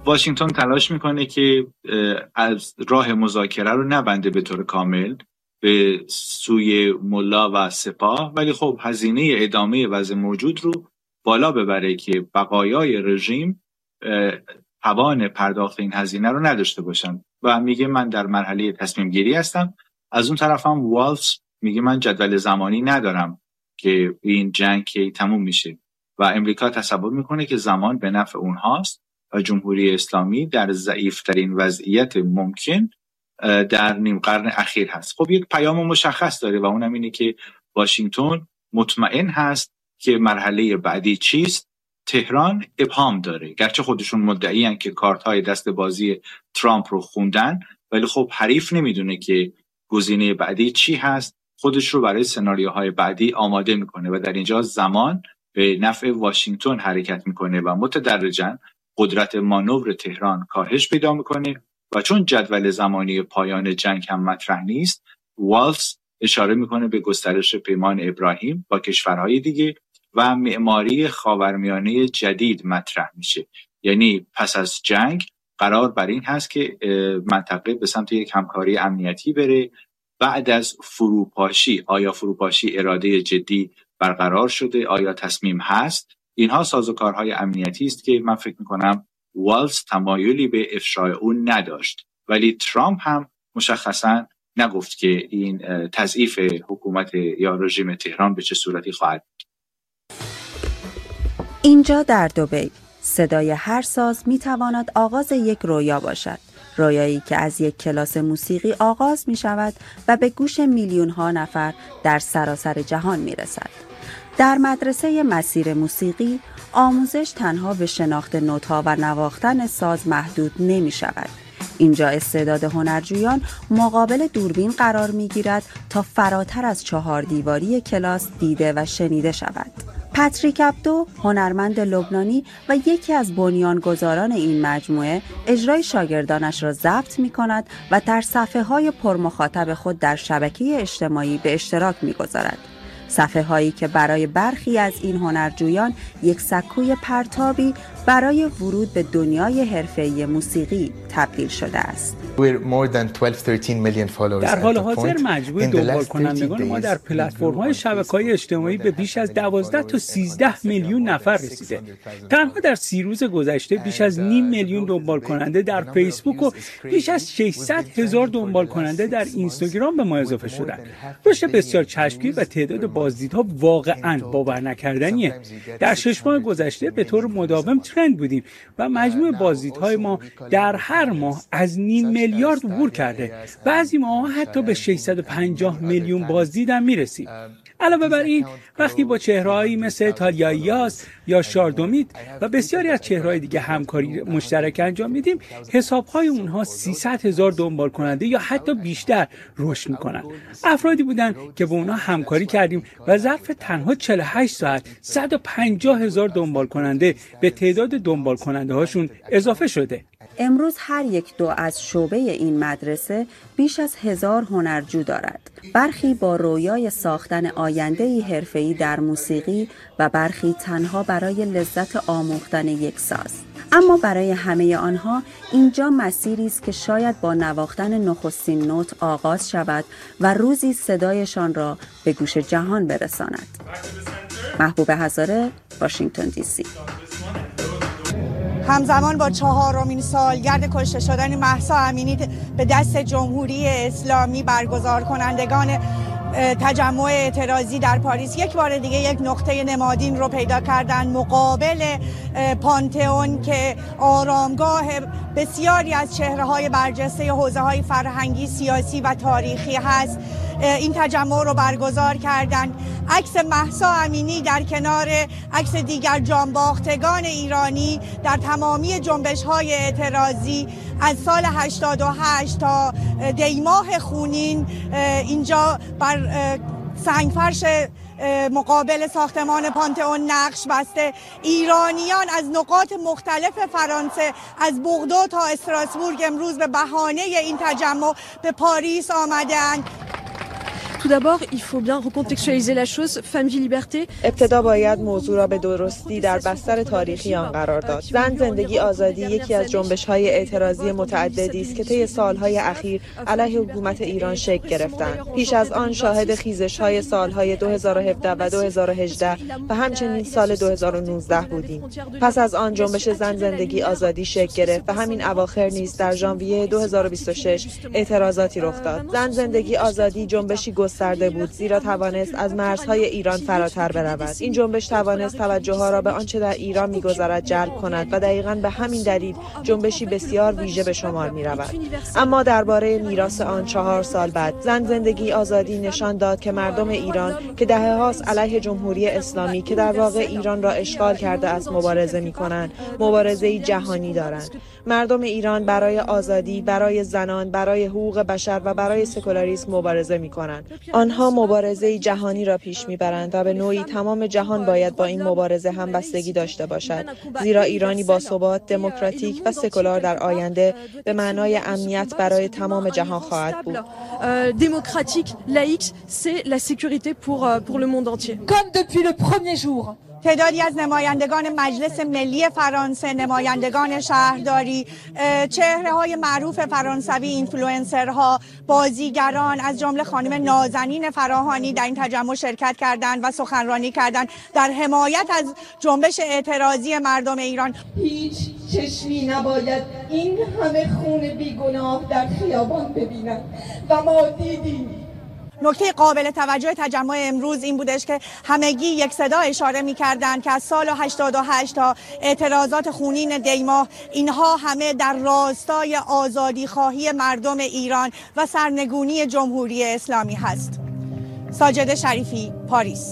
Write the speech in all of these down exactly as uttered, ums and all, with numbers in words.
واشنگتن تلاش میکنه که از راه مذاکره رو نبنده به طور کامل به سوی ملا و سپاه، ولی خب هزینه ادامه وضع موجود رو بالا ببره که بقایای رژیم توان پرداخت این هزینه رو نداشته باشن و میگه من در مرحله تصمیم گیری هستم. از اون طرف هم والز میگه من جدول زمانی ندارم که این جنگ که تموم میشه و امریکا تصور میکنه که زمان به نفع اونهاست و جمهوری اسلامی در ضعیفترین وضعیت ممکن در نیم قرن اخیر هست. خب یک پیام مشخص داره و اونم اینه که واشنگتن مطمئن هست که مرحله بعدی چیست. تهران ابهام داره، گرچه خودشون مدعیان که کارت‌های دست بازی ترامپ رو خوندن، ولی خب حریف نمیدونه که گزینه بعدی چی هست، خودش رو برای سناریوهای بعدی آماده میکنه و در اینجا زمان به نفع واشنگتن حرکت میکنه و متدرجاً قدرت مانور تهران کاهش پیدا میکنه و چون جدول زمانی پایان جنگ هم مطرح نیست، والز اشاره میکنه به گسترش پیمان ابراهیم با کشورهای دیگه و معماری خاورمیانه جدید مطرح میشه. یعنی پس از جنگ قرار بر این هست که منطقه به سمت یک همکاری امنیتی بره. بعد از فروپاشی، آیا فروپاشی اراده جدی برقرار شده؟ آیا تصمیم هست؟ اینها سازوکارهای امنیتی است که من فکر میکنم والز تمایلی به افشای اون نداشت، ولی ترامپ هم مشخصا نگفت که این تضعیف حکومت یا رژیم تهران به چه صورتی خواهد بود. اینجا در دبی صدای هر ساز میتواند آغاز یک رویا باشد، رویایی که از یک کلاس موسیقی آغاز می شود و به گوش میلیون ها نفر در سراسر جهان می رسد. در مدرسه مسیر موسیقی آموزش تنها به شناخت نوت‌ها و نواختن ساز محدود نمی شود. اینجا استعداد هنرجویان مقابل دوربین قرار می گیرد تا فراتر از چهار دیواری کلاس دیده و شنیده شود. پاتریک عبدو، هنرمند لبنانی و یکی از بنیانگذاران این مجموعه، اجرای شاگردانش را ضبط می کند و در صفحه های پرمخاطب خود در شبکه اجتماعی به اشتراک می گذارد. صفحه هایی که برای برخی از این هنرجویان یک سکوی پرتابی برای ورود به دنیای حرفه‌ای موسیقی تبدیل شده است. در حال حاضر مجموعه دنبال کنندگان ما در پلتفرم‌های شبکه‌های اجتماعی به بیش از دوازده تا سیزده میلیون نفر رسیده. تنها در سی روز گذشته بیش از نیم میلیون دنبال کننده در فیسبوک و بیش از ششصد هزار دنبال کننده در اینستاگرام به ما اضافه شدند. رشد بسیار چشمگیر و تعداد بازدیدها واقعاً باور نکردنیه. در شش ماه گذشته به طور مداوم ترند بودیم و مجموع بازدیدهای ما در هر ماه از نیم میلیارد عبور کرده. بعضی ماها حتی به ششصد و پنجاه میلیون بازدید هم میرسیم. علاوه بر این، وقتی با چهرهایی مثل تالیا یاس یا شاردومیت و بسیاری از چهرهای دیگه همکاری مشترک انجام میدیم، حسابهای اونها سیصد هزار دنبال کننده یا حتی بیشتر رشد میکنن. افرادی بودن که با اونها همکاری کردیم و ظرف تنها چهل و هشت ساعت صد و پنجاه هزار دنبال کننده به تعداد دنبال کننده هاشون اضافه شده. امروز هر یک دو از شعبه این مدرسه بیش از هزار هنرجو دارد. برخی با رویای ساختن آینده‌ای حرفه‌ای در موسیقی و برخی تنها برای لذت آموختن یک ساز. اما برای همه آنها اینجا مسیری است که شاید با نواختن نخستین نوت آغاز شود و روزی صدایشان را به گوش جهان برساند. محبوب هزاره، واشنگتن دی سی. همزمان با چهارمین سالگرد کشته شدن مهسا امینی به دست جمهوری اسلامی، برگزار کنندگان تجمع اعتراضی در پاریس یک بار دیگه یک نقطه نمادین رو پیدا کردن مقابل پانتئون که آرامگاه بسیاری از چهره‌های برجسته حوزه‌های فرهنگی، سیاسی و تاریخی هست. این تجمع رو برگزار کردن. عکس مهسا امینی در کنار عکس دیگر جانباختگان ایرانی در تمامی جنبش‌های اعتراضی از سال هشتاد و هشت تا دیماه خونین اینجا بر سنگفرش مقابل ساختمان پانتئون نقش بسته. ایرانیان از نقاط مختلف فرانسه، از بوردو تا استراسبورگ، امروز به بهانه این تجمع به پاریس آمدند. Tout d'abord, il faut bien recontextualiser la chose. Femme, vie, liberté. ابتدا باید موضوع را به درستی در بستر تاریخی آن قرار داد. زن، زندگی، آزادی یکی از جنبش‌های اعتراضی متعددی است که طی سال‌های اخیر علیه حکومت ایران شکل گرفتند. پیش از آن شاهد خیزش‌های سال‌های دو هزار و هفده و دو هزار و هجده و همچنین سال دو هزار و نوزده بودیم. پس از آن جنبش زن، زندگی، آزادی شکل گرفت و همین اواخر نیز در ژانویه دو هزار و بیست و شش اعتراضاتی رخ داد. زن، زندگی، آزادی جنبشی گسترده بود زیرا توانست از مرزهای ایران فراتر برود. این جنبش توانست توجه ها را به آنچه در ایران می‌گذرد جلب کند و دقیقاً به همین دلیل جنبشی بسیار ویژه به شمار می‌رود. اما درباره میراث آن چهار سال بعد زن، زندگی، آزادی نشان داد که مردم ایران که دهه‌هاست علیه جمهوری اسلامی که در واقع ایران را اشغال کرده است مبارزه می‌کنند، مبارزه‌ای جهانی دارند. مردم ایران برای آزادی، برای زنان، برای حقوق بشر و برای سکولاریسم مبارزه می‌کنند. آنها مبارزه‌ای جهانی را پیش می‌برند و به نوعی تمام جهان باید با این مبارزه همبستگی داشته باشد، زیرا ایرانی با ثبات، دموکراتیک و سکولار در آینده به معنای امنیت برای تمام جهان خواهد بود. Démocratique, laïque, c'est la sécurité pour pour le monde entier. Comme depuis le premier jour. تعدادی از نمایندگان مجلس ملی فرانسه، نمایندگان شهرداری، چهره‌های معروف فرانسوی، اینفلوئنسرها، بازیگران از جمله خانم نازنین فراهانی در این تجمع شرکت کردند و سخنرانی کردند در حمایت از جنبش اعتراضی مردم ایران. هیچ چشمی نباید این همه خون بیگناه در خیابان ببیند و ما دیدیم. نکته قابل توجه تجمع امروز این بودش که همگی یک صدا اشاره می‌کردند که از سال هشتاد و هشت تا اعتراضات خونین دیماه اینها همه در راستای آزادی خواهی مردم ایران و سرنگونی جمهوری اسلامی هست. ساجده شریفی، پاریس.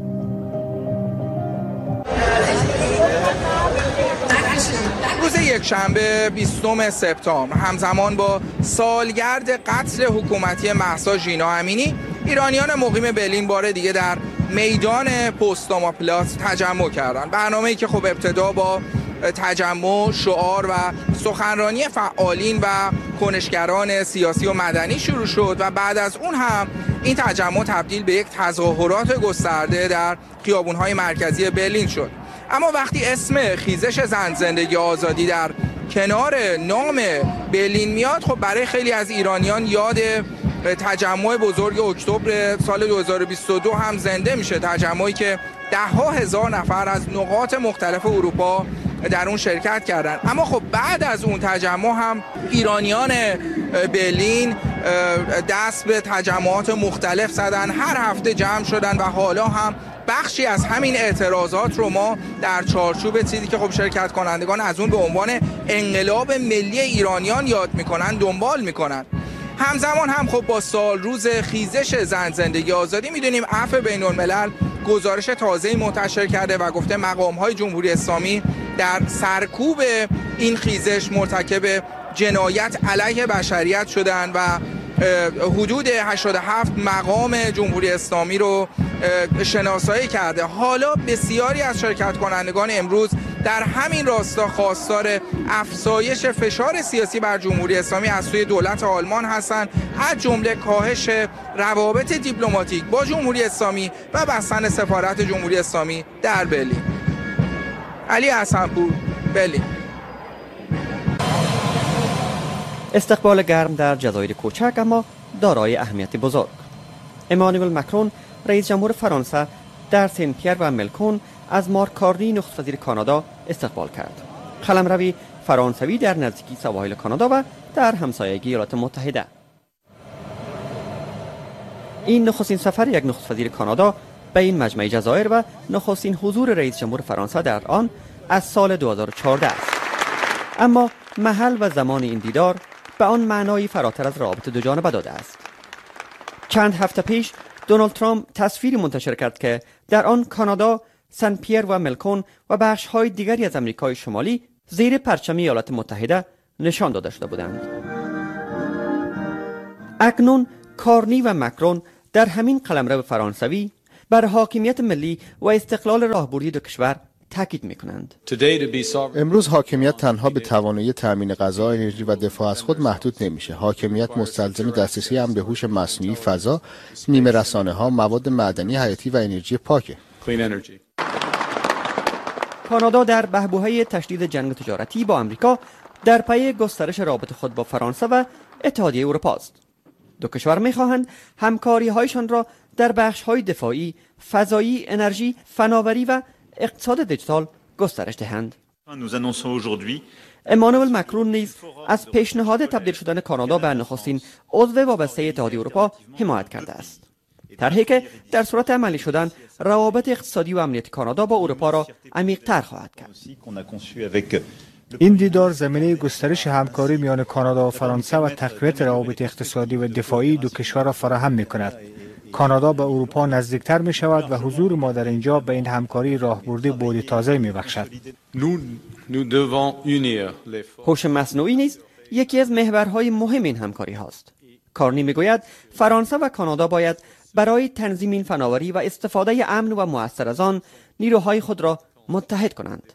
روز یکشنبه بیستم سپتامبر همزمان با سالگرد قتل حکومتی مهسا ژینا امینی، ایرانیان مقیم برلین بار دیگه در میدان پوستداما پلاس تجمع کردند. برنامه‌ای که خب ابتدا با تجمع، شعار و سخنرانی فعالین و کنشگران سیاسی و مدنی شروع شد و بعد از اون هم این تجمع تبدیل به یک تظاهرات گسترده در خیابون‌های مرکزی برلین شد. اما وقتی اسم خیزش زن، زندگی، آزادی در کنار نام برلین میاد، خب برای خیلی از ایرانیان یاد تجمع بزرگ اکتبر سال دو هزار و بیست و دو هم زنده میشه، تجمعی که ده ها هزار نفر از نقاط مختلف اروپا در اون شرکت کردن. اما خب بعد از اون تجمع هم ایرانیان برلین دست به تجمعات مختلف زدن، هر هفته جمع شدن و حالا هم بخشی از همین اعتراضات رو ما در چارچوب چیزی که خب شرکت کنندگان از اون به عنوان انقلاب ملی ایرانیان یاد میکنن دنبال میکنن. همزمان هم خب با سال روز خیزش زن، زندگی، آزادی میدونیم عفو بین الملل گزارش تازه‌ای منتشر کرده و گفته مقام‌های جمهوری اسلامی در سرکوب این خیزش مرتکب جنایت علیه بشریت شدند و حدود هشتاد و هفت مقام جمهوری اسلامی رو شناسایی کرده. حالا بسیاری از شرکت کنندگان امروز در همین راستا خواستار افزایش فشار سیاسی بر جمهوری اسلامی از سوی دولت آلمان هستند، از جمله کاهش روابط دیپلماتیک با جمهوری اسلامی و بستن سفارت جمهوری اسلامی در برلین. علی حسن‌پور، برلین. استقبال گرم در جزایر کوچک اما دارای اهمیت بزرگ. امانوئل مکرون رئیس جمهور فرانسه در سن پیر و ملکون از مارک کارنی نخست وزیر کانادا استقبال کرد. قلمروی فرانسوی در نزدیکی سواحل کانادا و در همسایگی ایالات متحده. این نخستین سفر یک نخست وزیر کانادا به این مجمع جزایر و نخستین حضور رئیس جمهور فرانسه در آن از سال دو هزار و چهارده است. اما محل و زمان این دیدار به آن معنایی فراتر از رابطه دو جانبه داده است. چند هفته پیش دونالد ترامپ تصویری منتشر کرد که در آن کانادا، سن پیر و ملکون و بخش‌های دیگری از امریکای شمالی زیر پرچم ایالات متحده نشان داده شده بودند. اکنون کارنی و مکرون در همین قلمرو فرانسوی بر حاکمیت ملی و استقلال راهبردی دو کشور تاکید می‌کنند. امروز حاکمیت تنها به توانایی تامین غذا، انرژی و دفاع از خود محدود نمیشه. حاکمیت مستلزم دسترسی هم به هوش مصنوعی، فضا، نیمه رسانه‌ها، مواد معدنی حیاتی و انرژی پاکه. کانادا در بحبوحه تشدید جنگ تجارتی با آمریکا در پی گسترش رابطه خود با فرانسه و اتحادیه اروپا است. دو کشور می‌خواهند همکاری‌هایشان را در بخش‌های دفاعی، فضایی، انرژی، فناوری و اقتصاد دیجیتال گسترش دهند. امانوئل مکرون نیز از پیشنهاد تبدیل شدن کانادا به نخستین عضو وابسته اتحادیه اروپا حمایت کرده است. طرحی که در صورت عملی شدن روابط اقتصادی و امنیتی کانادا با اروپا را عمیق‌تر خواهد کرد. این دیدار زمینه گسترش همکاری میان کانادا و فرانسه و تقویت روابط اقتصادی و دفاعی دو کشور را فراهم می‌کند. کانادا به اروپا نزدیکتر می شود و حضور ما در اینجا به این همکاری راهبردی بعد تازه می بخشد. هوش مصنوعی نیز یکی از محورهای مهم این همکاری هاست. کارنی می گوید فرانسه و کانادا باید برای تنظیم این فناوری و استفاده امن و مؤثر از آن نیروهای خود را متحد کنند.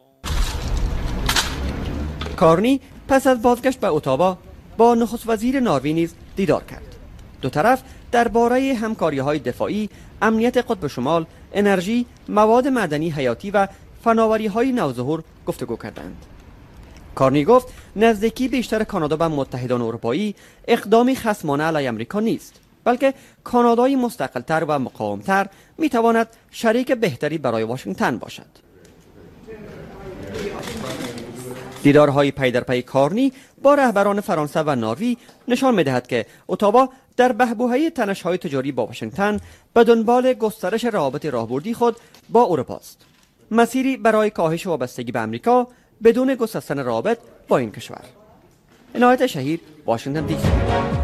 کارنی پس از بازگشت به اتاوا با نخست وزیر نروژ نیز دیدار کرد. دو طرف درباره همکاری‌های دفاعی، امنیت قطب شمال، انرژی، مواد معدنی حیاتی و فناوری‌های نوظهور گفتگو کردند. کارنی گفت نزدیکی بیشتر کانادا به متحدان اروپایی اقدامی خصمانه علیه آمریکا نیست، بلکه کانادای مستقل‌تر و مقاوم‌تر می‌تواند شریک بهتری برای واشنگتن باشد. دیدارهای پی در پی کارنی با رهبران فرانسه و نروژ نشان می‌دهد که اتاوا در بحبوحه تنش‌های تجاری با واشنگتن به دنبال گسترش روابط راهبردی خود با اروپا است. مسیری برای کاهش وابستگی به آمریکا بدون گسستن روابط با این کشور. عنایت شهیر، واشنگتن دی سی.